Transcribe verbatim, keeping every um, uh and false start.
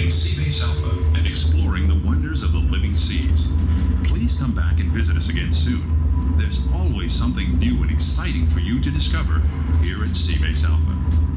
in Seabase Alpha and exploring the wonders of the living seas. Please come back and visit us again soon. There's always something new and exciting for you to discover here at Seabase Alpha.